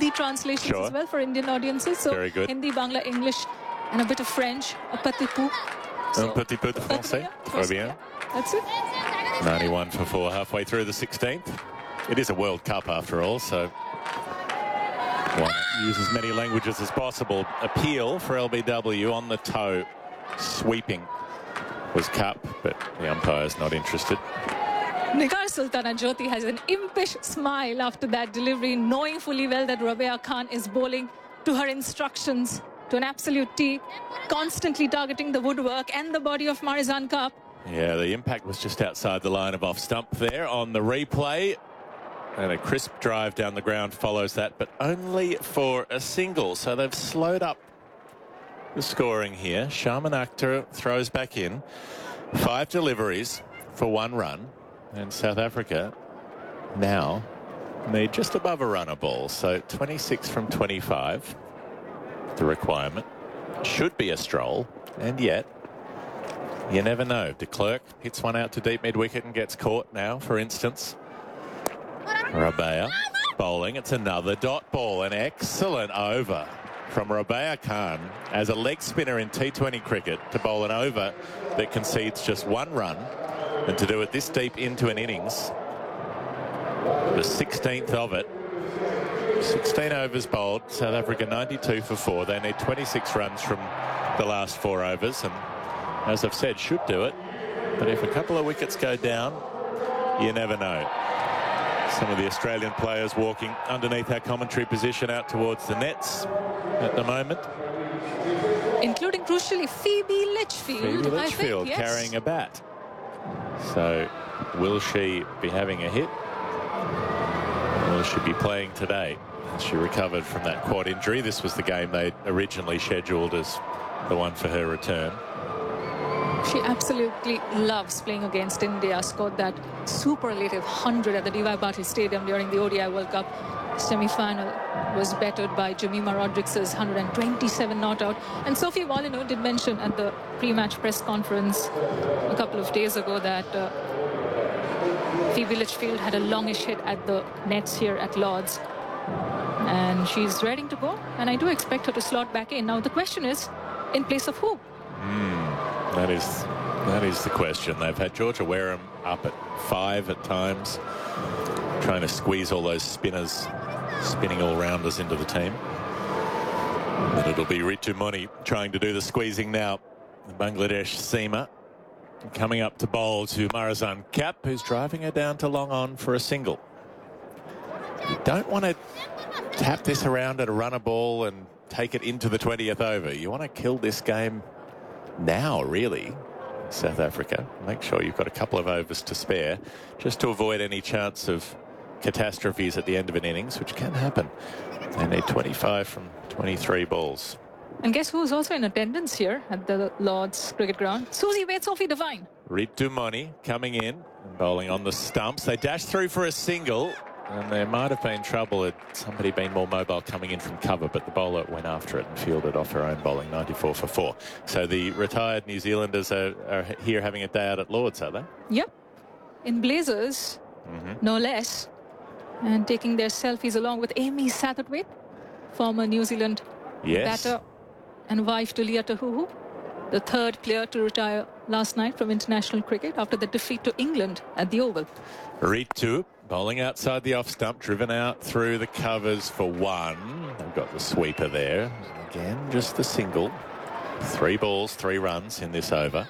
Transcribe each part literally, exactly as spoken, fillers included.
Hindi translations sure. as well for Indian audiences. So very good. Hindi, Bangla, English, and a bit of French. A petit peu. So, un petit peu de français. Très bien. Yeah, that's it. ninety-one for four, halfway through the sixteenth. It is a World Cup after all, so one use as many languages as possible. Appeal for L B W on the toe, sweeping was Cup, but the umpire's not interested. Nigar Sultana Jyoti has an impish smile after that delivery, knowing fully well that Rabea Khan is bowling to her instructions to an absolute tee, constantly targeting the woodwork and the body of Marizanne Kapp. Yeah, the impact was just outside the line of off stump there on the replay. And a crisp drive down the ground follows that, but only for a single. So they've slowed up the scoring here. Sharman Akhtar throws back in. Five deliveries for one run. And South Africa now need just above a runner ball. So twenty-six from twenty-five, the requirement. Should be a stroll, and yet you never know. De Klerk hits one out to deep mid-wicket and gets caught now, for instance. Rabea bowling. It's another dot ball. An excellent over from Rabea Khan as a leg spinner in T twenty cricket to bowl an over that concedes just one run, and to do it this deep into an innings. The sixteenth of it. sixteen overs bowled. South Africa ninety-two for four. They need twenty-six runs from the last four overs, and as I've said, should do it. But if a couple of wickets go down, you never know. Some of the Australian players walking underneath our commentary position out towards the nets at the moment. Including, crucially, Phoebe Litchfield. Phoebe Litchfield I think, yes. carrying a bat. So will she be having a hit? Will she be playing today? She recovered from that quad injury. This was the game they originally scheduled as the one for her return. She absolutely loves playing against India. Scored that superlative one hundred at the D Y Patil Stadium during the O D I World Cup semi-final. Was bettered by Jemima Rodriguez's one hundred twenty-seven not out. And Sophie Molyneux did mention at the pre-match press conference a couple of days ago that uh, Phoebe Litchfield had a longish hit at the nets here at Lord's. And she's ready to go. And I do expect her to slot back in. Now, the question is, in place of who? Mm, that is that is the question. They've had Georgia Wareham up at five at times, trying to squeeze all those spinners, spinning all-rounders into the team. And it'll be Ritu Muni trying to do the squeezing now. The Bangladesh seamer coming up to bowl to Marizanne Kapp, who's driving her down to long on for a single. You don't want to tap this around at a runner ball and take it into the twentieth over. You want to kill this game now, really, South Africa. Make sure you've got a couple of overs to spare just to avoid any chance of catastrophes at the end of an innings, which can happen. They need twenty-five from twenty-three balls. And guess who's also in attendance here at the Lord's Cricket Ground? Susie Wade, Sophie Devine. Ritu Muni coming in and bowling on the stumps. They dash through for a single, and there might have been trouble had somebody been more mobile coming in from cover, but the bowler went after it and fielded off her own bowling, ninety-four for four. So the retired New Zealanders are, are here having a day out at Lord's, are they? Yep. In blazers, mm-hmm. no less. And taking their selfies along with Amy Satterthwaite, former New Zealand yes. batter and wife to Leah Tahuhu, the third player to retire last night from international cricket after the defeat to England at the Oval. Ritu bowling outside the off stump, driven out through the covers for one. They've got the sweeper there. Again, just the single. Three balls, three runs in this over.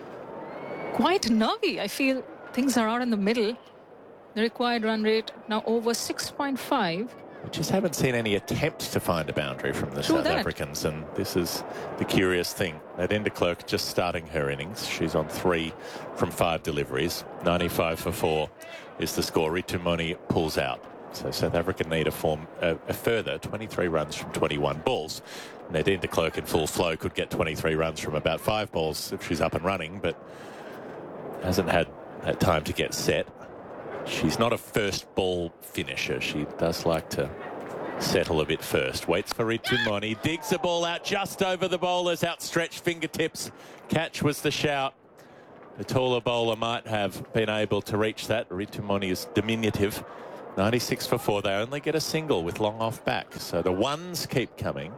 Quite nervy. I feel things are out in the middle. The required run rate now over six point five. We just haven't seen any attempts to find a boundary from the True South that. Africans, and this is the curious thing. Nadine de Klerk just starting her innings. She's on three from five deliveries. ninety-five for four is the score. Ritu Muni pulls out. So South Africa need a, form, a, a further twenty-three runs from twenty-one balls. Nadine de Klerk in full flow could get twenty-three runs from about five balls if she's up and running, but hasn't had that time to get set. She's not a first ball finisher. She does like to settle a bit first. Waits for Ritu Muni. Digs the ball out just over the bowler's outstretched fingertips. Catch was the shout. The taller bowler might have been able to reach that. Ritu Muni is diminutive. ninety-six for four. They only get a single with long off back. So the ones keep coming.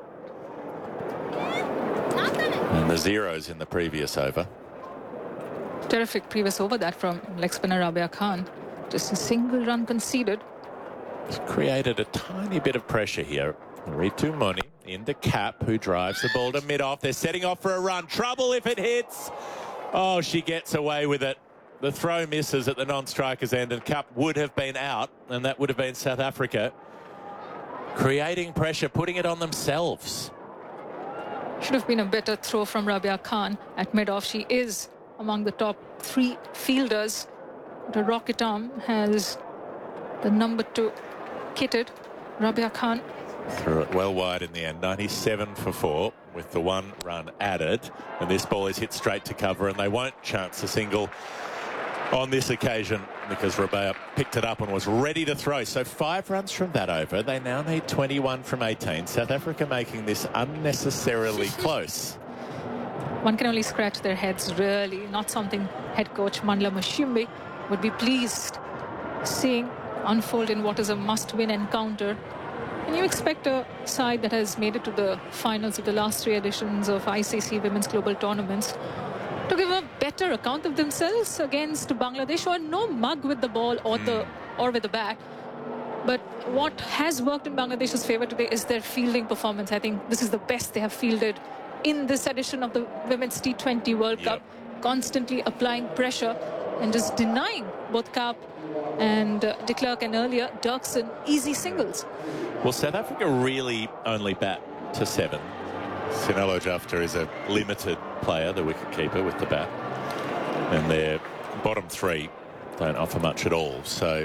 And the zeros in the previous over. Terrific previous over that from leg spinner Rabia Khan. Just a single run conceded. It's created a tiny bit of pressure here. Ritu Moni into Cap, who drives the ball to mid-off. They're setting off for a run. Trouble if it hits. Oh, she gets away with it. The throw misses at the non-striker's end, and Cap would have been out, and that would have been South Africa creating pressure, putting it on themselves. Should have been a better throw from Rabia Khan at mid-off. She is among the top three fielders. The rocket arm has the number two kitted. Rabia Khan threw it well wide in the end. ninety-seven for four with the one run added. And this ball is hit straight to cover, and they won't chance a single on this occasion because Rabia picked it up and was ready to throw. So five runs from that over. They now need twenty-one from eighteen. South Africa making this unnecessarily close. One can only scratch their heads, really. Not something head coach Mandla Mashimbe would be pleased seeing unfold in what is a must-win encounter. And you expect a side that has made it to the finals of the last three editions of I C C Women's Global Tournaments to give a better account of themselves against Bangladesh, or no mug with the ball or the or with the bat. But what has worked in Bangladesh's favour today is their fielding performance. I think this is the best they have fielded in this edition of the Women's T twenty World Yep. Cup, constantly applying pressure and just denying both Cap and uh, de Klerk and earlier Dirksen easy singles. Well, South Africa really only bat to seven. Sinelo Jafta is a limited player, the wicketkeeper, with the bat. And their bottom three don't offer much at all. So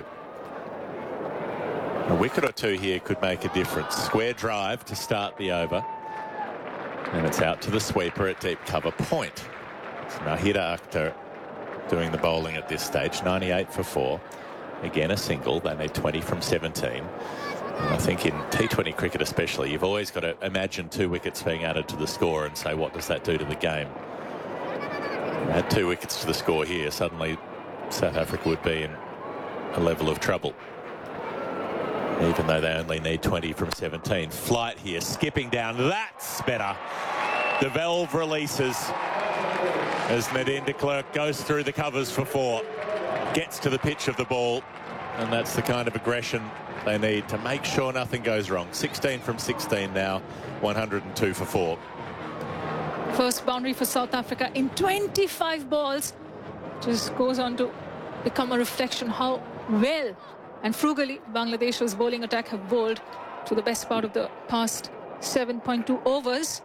a wicket or two here could make a difference. Square drive to start the over. And it's out to the sweeper at deep cover point. It's Nahida Akhtar doing the bowling at this stage. ninety-eight for four. Again, a single. They need twenty from seventeen. And I think in T twenty cricket especially, you've always got to imagine two wickets being added to the score and say, what does that do to the game? Add two wickets to the score here, suddenly South Africa would be in a level of trouble. Even though they only need twenty from seventeen. Flight here, skipping down. That's better. The valve releases as Nadine de Klerk goes through the covers for four. Gets to the pitch of the ball. And that's the kind of aggression they need to make sure nothing goes wrong. sixteen from sixteen now, one hundred two for four. First boundary for South Africa in twenty-five balls. Just goes on to become a reflection how well and frugally Bangladesh's bowling attack have bowled to the best part of the past seven point two overs.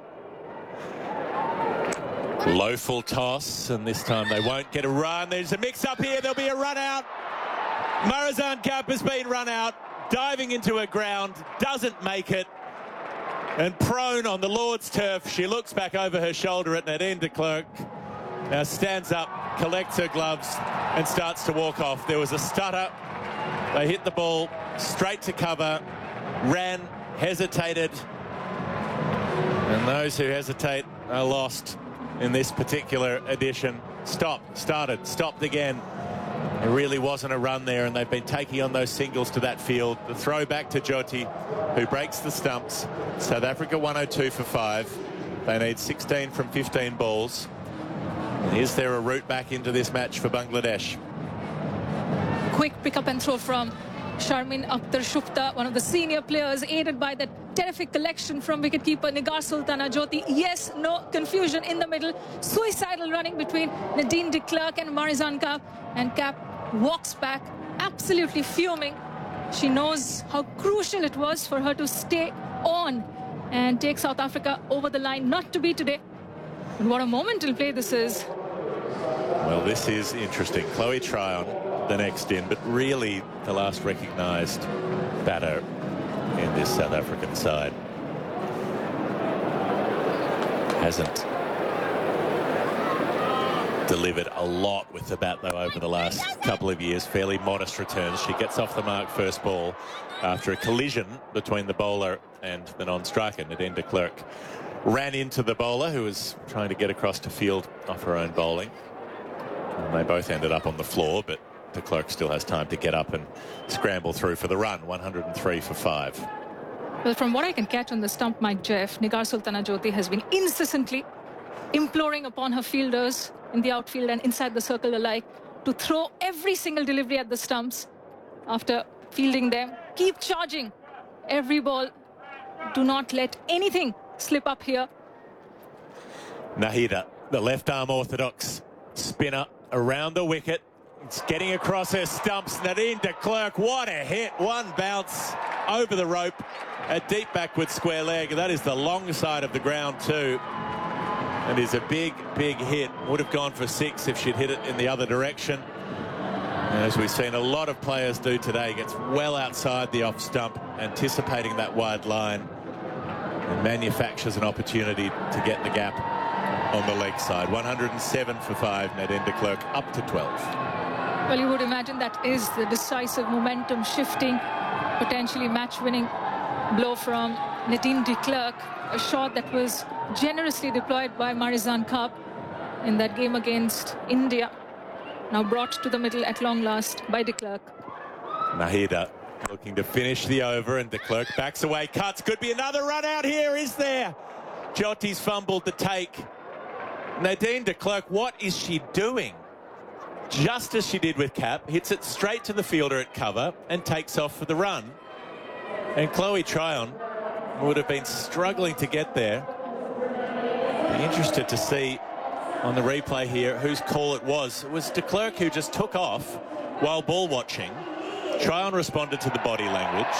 Low full toss, and this time they won't get a run. There's a mix-up here. There'll be a run out. Marizanne Kapp has been run out, diving into her ground, doesn't make it, and prone on the Lord's turf. She looks back over her shoulder at Nadine de Klerk, now stands up, collects her gloves, and starts to walk off. There was a stutter. They hit the ball straight to cover, ran, hesitated, and those who hesitate are lost in this particular edition. Stopped, started, stopped again. There really wasn't a run there, and they've been taking on those singles to that field. The throw back to Jyoti, who breaks the stumps. South Africa one oh two for five. They need sixteen from fifteen balls. And is there a route back into this match for Bangladesh? Quick pick up and throw from Sharmin Akhtar Shufta, one of the senior players, aided by that terrific collection from wicketkeeper Nigar Sultana Jyoti. Yes, no confusion in the middle. Suicidal running between Nadine de Klerk and Marizanne Kapp. And Kapp walks back, absolutely fuming. She knows how crucial it was for her to stay on and take South Africa over the line. Not to be today. And what a momental play this is. Well, this is interesting. Chloe Tryon, the next in, but really the last recognised batter in this South African side. Hasn't delivered a lot with the bat, though, over the last couple of years. Fairly modest returns. She gets off the mark first ball after a collision between the bowler and the non-striker. Nadine de Klerk ran into the bowler, who was trying to get across to field off her own bowling. And they both ended up on the floor, but de Klerk still has time to get up and scramble through for the run. one hundred three for five. Well, from what I can catch on the stump, Mike, Jeff, Nigar Sultana Jyoti has been incessantly imploring upon her fielders in the outfield and inside the circle alike to throw every single delivery at the stumps after fielding them. Keep charging every ball. Do not let anything slip up here. Nahida, the left arm orthodox spinner around the wicket. It's getting across her stumps. Nadine de Klerk, what a hit. One bounce over the rope. A deep backward square leg. That is the long side of the ground too. And is a big, big hit. Would have gone for six if she'd hit it in the other direction. And as we've seen a lot of players do today, gets well outside the off stump, anticipating that wide line, and manufactures an opportunity to get the gap on the leg side. one hundred seven for five, Nadine de Klerk up to twelve. Well, you would imagine that is the decisive momentum shifting, potentially match-winning blow from Nadine de Klerk. A shot that was generously deployed by Marizanne Kapp in that game against India. Now brought to the middle at long last by de Klerk. Nahida looking to finish the over, and de Klerk backs away, cuts. Could be another run out here, is there? Jyoti's fumbled the take. Nadine de Klerk, what is she doing? Just as she did with Kapp, hits it straight to the fielder at cover and takes off for the run. And Chloe Tryon would have been struggling to get there. Be interested to see on the replay here whose call it was. It was de Klerk who just took off while ball watching. Tryon responded to the body language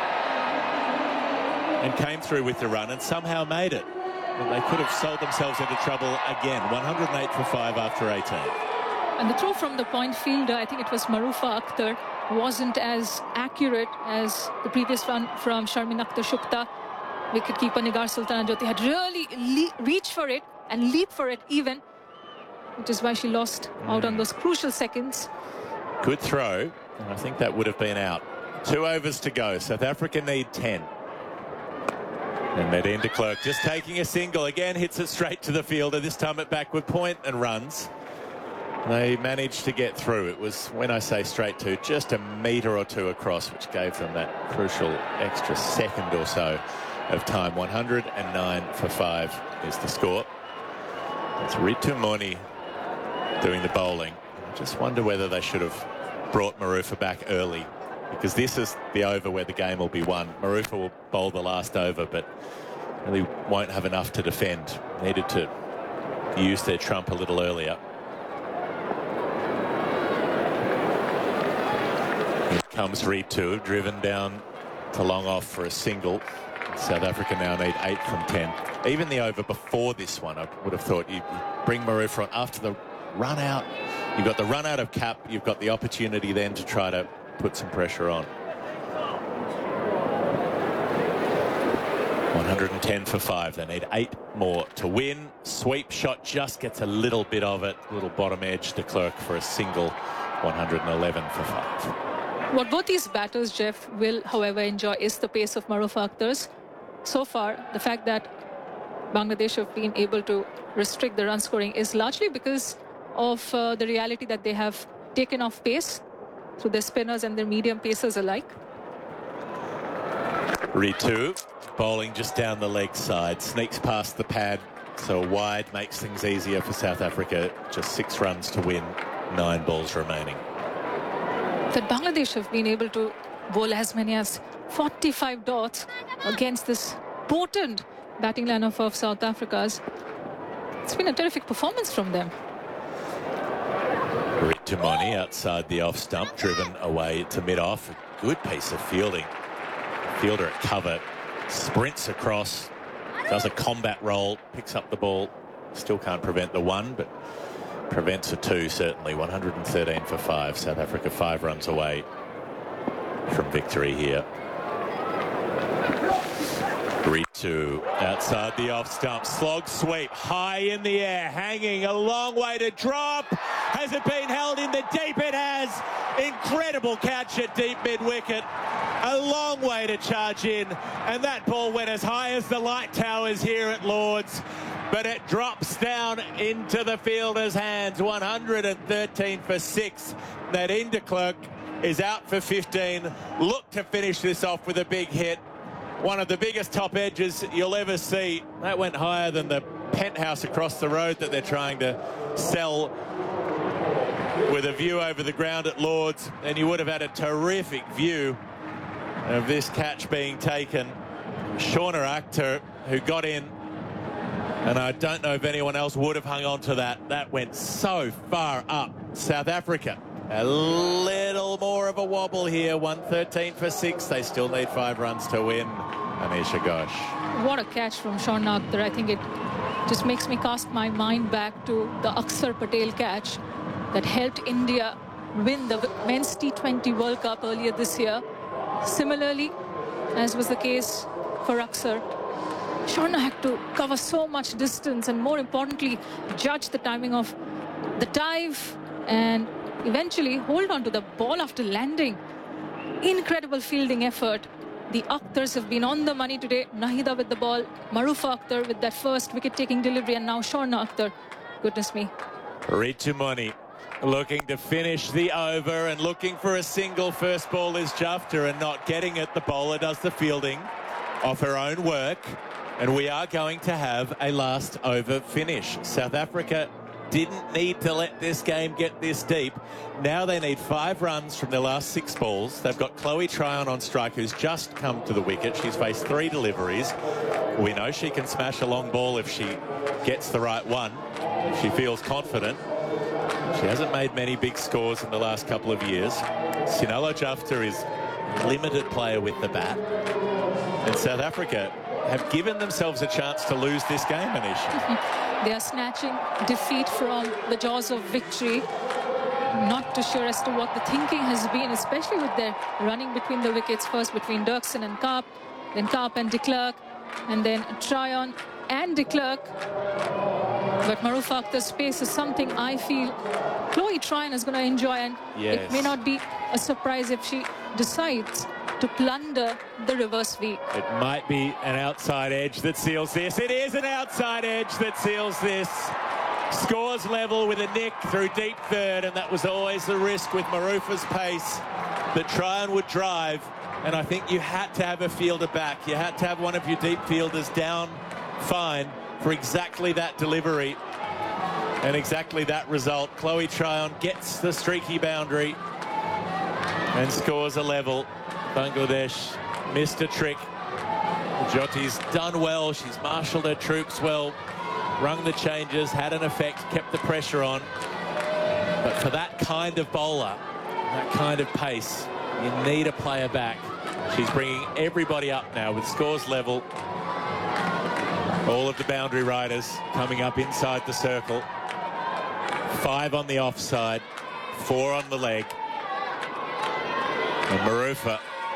and came through with the run and somehow made it. And they could have sold themselves into trouble again. one hundred eight for five after eighteen. And the throw from the point fielder, I think it was Marufa Akhtar, wasn't as accurate as the previous one from Sharmin Akhtar Shukta. Wicketkeeper Nigar Sultana Jyoti had really reached for it and leaped for it even, which is why she lost mm. out on those crucial seconds. Good throw, and I think that would have been out. Two overs to go. South Africa need ten. And Nadine de Klerk just taking a single again, hits it straight to the fielder, this time at backward point and runs. They managed to get through. It was, when I say straight to, just a metre or two across, which gave them that crucial extra second or so of time. one hundred nine for five is the score. It's Ritu Moni doing the bowling. I just wonder whether they should have brought Marufa back early, because this is the over where the game will be won. Marufa will bowl the last over, but really won't have enough to defend. Needed to use their trump a little earlier. Here comes Ritu, driven down to long off for a single. South Africa now need eight from ten. Even the over before this one, I would have thought you bring Marufa on after the run out. You've got the run out of Kapp. You've got the opportunity then to try to put some pressure on. one hundred ten for five. They need eight more to win. Sweep shot just gets a little bit of it. Little bottom edge. De Klerk for a single. one hundred eleven for five. What both these batters, Jeff, will, however, enjoy is the pace of Marufa Akhtar's. So far, the fact that Bangladesh have been able to restrict the run scoring is largely because of uh, the reality that they have taken off pace through their spinners and their medium pacers alike. Ritu bowling just down the leg side, sneaks past the pad, so wide makes things easier for South Africa. Just six runs to win, nine balls remaining. That Bangladesh have been able to bowl as many as forty-five dots against this potent batting lineup of South Africa's. It's been a terrific performance from them. Ritu Moni outside the off stump, driven away to mid-off. A good piece of fielding. Fielder at cover, sprints across, does a combat roll, picks up the ball. Still can't prevent the one, but prevents a two, certainly. one hundred thirteen for five. South Africa five runs away from victory here. Ritu outside the off stump, slog sweep, high in the air, hanging a long way to drop. Has it been held in the deep? It has. Incredible catch at deep mid-wicket. A long way to charge in, and that ball went as high as the light towers here at Lords, but it drops down into the fielder's hands. one hundred thirteen for six. Nadine de Klerk is out for fifteen. Look to finish this off with a big hit. One of the biggest top edges you'll ever see. That went higher than the penthouse across the road that they're trying to sell, with a view over the ground at Lords, and you would have had a terrific view of this catch being taken. Shauna Akhter, who got in, and I don't know if anyone else would have hung on to that. That went so far up. South Africa, a little more of a wobble here. one thirteen for six. They still need five runs to win. Anisha Ghosh. What a catch from Shauna Akhter. I think it just makes me cast my mind back to the Akshar Patel catch that helped India win the men's T twenty World Cup earlier this year. Similarly, as was the case for Akshar, Shauna had to cover so much distance and, more importantly, judge the timing of the dive and eventually hold on to the ball after landing. Incredible fielding effort. The Akhtars have been on the money today. Nahida with the ball, Marufa Akhter with that first wicket-taking delivery, and now Shauna Akhter. Goodness me. Ritu Muni looking to finish the over and looking for a single. First ball is Jafta and not getting it. The bowler does the fielding off her own work, and we are going to have a last over finish. South Africa didn't need to let this game get this deep. Now they need five runs from their last six balls. They've got Chloe Tryon on strike, who's just come to the wicket. She's faced three deliveries. We know she can smash a long ball if she gets the right one, if she feels confident. She hasn't made many big scores in the last couple of years. Sinalo Jafta is a limited player with the bat. And South Africa have given themselves a chance to lose this game, Anisha. They are snatching defeat from the jaws of victory. Not too sure as to what the thinking has been, especially with their running between the wickets, first between Dirksen and Kaap, then Kaap and de Klerk, and then Tryon and de Klerk. But Marufa Akhter's pace is something I feel Chloe Tryon is going to enjoy, and yes, it may not be a surprise if she decides to plunder the reverse V. It might be an outside edge that seals this. It is an outside edge that seals this. Scores level with a nick through deep third, and that was always the risk with Marufa's pace that Tryon would drive. And I think you had to have a fielder back. You had to have one of your deep fielders down fine for exactly that delivery and exactly that result. Chloe Tryon gets the streaky boundary and scores a level. Bangladesh missed a trick. Jyoti's done well. She's marshalled her troops well, rung the changes, had an effect, kept the pressure on. But for that kind of bowler, that kind of pace, you need a player back. She's bringing everybody up now with scores level. All of the boundary riders coming up inside the circle. Five on the offside, four on the leg. And Marufa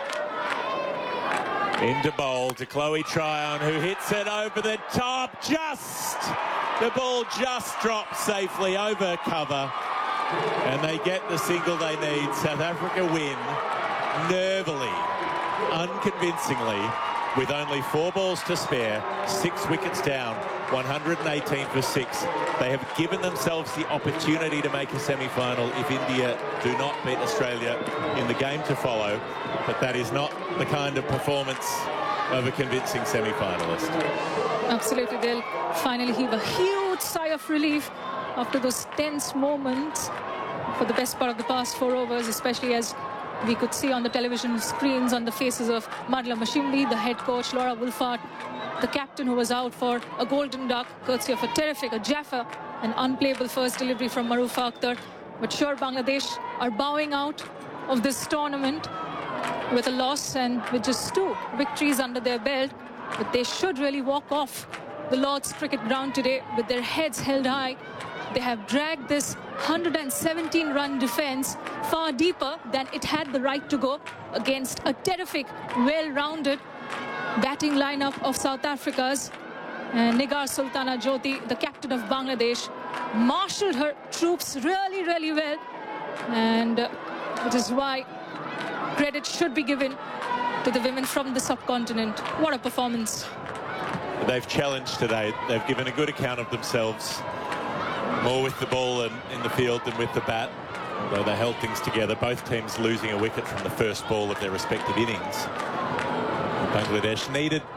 into bowl to Chloe Tryon, who hits it over the top. Just, the ball just drops safely over cover. And they get the single they need. South Africa win nervily, unconvincingly, with only four balls to spare, six wickets down, one hundred eighteen for six. They have given themselves the opportunity to make a semi-final if India do not beat Australia in the game to follow, but that is not the kind of performance of a convincing semi-finalist. Absolutely, they'll finally heave a huge sigh of relief after those tense moments for the best part of the past four overs, especially as we could see on the television screens on the faces of Madla Mashimli, the head coach, Laura Wolfart, the captain who was out for a golden duck, courtesy of a terrific, a Jaffa, an unplayable first delivery from Marufa Akhter. But sure, Bangladesh are bowing out of this tournament with a loss and with just two victories under their belt. But they should really walk off the Lord's cricket ground today with their heads held high. They have dragged this one hundred seventeen run defense far deeper than it had the right to go against a terrific, well-rounded batting lineup of South Africa's. And Nigar Sultana Jyoti, the captain of Bangladesh, marshaled her troops really, really well. And uh, which is why credit should be given to the women from the subcontinent. What a performance. They've challenged today. They've given a good account of themselves, more with the ball and in the field than with the bat. Although they held things together, both teams losing a wicket from the first ball of their respective innings. Bangladesh needed